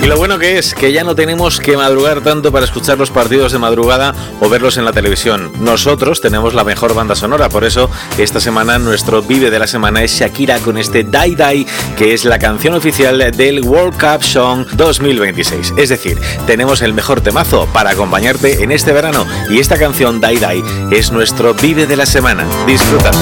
lo bueno que es que ya no tenemos que madrugar tanto para escuchar los partidos de madrugada o verlos en la televisión. Nosotros tenemos la mejor banda sonora, por eso esta semana nuestro Vive de la Semana es Shakira con este Die Die, que es la canción oficial del World Cup Song 2026. Es decir, tenemos el mejor temazo para acompañarte en este verano y esta canción Die Die es nuestro Vive de la Semana. Disfruta.